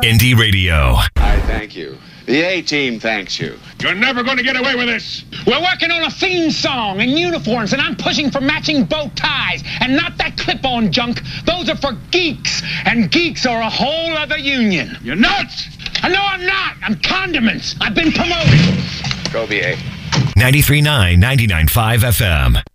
Indie Radio. I thank you. The A-Team thanks you. You're never going to get away with this. We're working on a theme song and uniforms, and I'm pushing for matching bow ties and not that clip-on junk. Those are for geeks, and geeks are a whole other union. You're nuts! No, I'm not. I'm condiments. I've been promoted. Go, BA. 93.9, 99.5 FM.